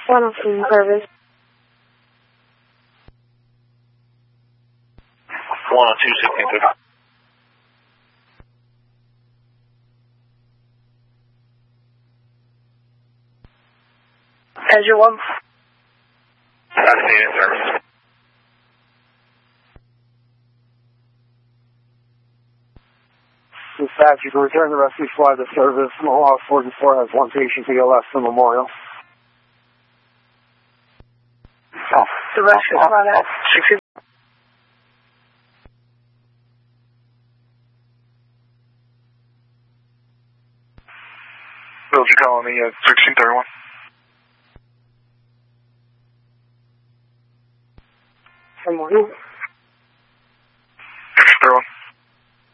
102 service. 102, 1650. Azure 1. That's the unit service. Dispatch, you can return the rescue flight to service. Mohawk 44 has one patient to go left to Memorial. The rescue flight at 650. Bill, you calling me at 1631? Good morning.